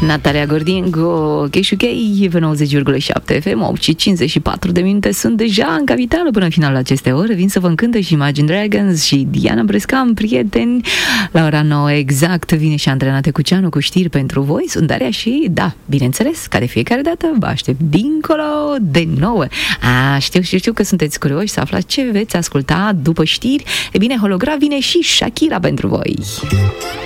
Natalia Gordingo, Chei pe 90,7 FM, 8 și 54 de minute sunt deja în capitală până în finalul acestei ore. Vin să vă încântă și Imagine Dragons și Diana Brescam, prieteni. La ora 9 exact vine și Andreea Tecuceanu cu știri pentru voi. Sunt Daria și, da, bineînțeles, ca de fiecare dată, vă aștept dincolo de 9. Știu că sunteți curioși să aflați ce veți asculta după știri. E bine, holograf vine și Shakira pentru voi.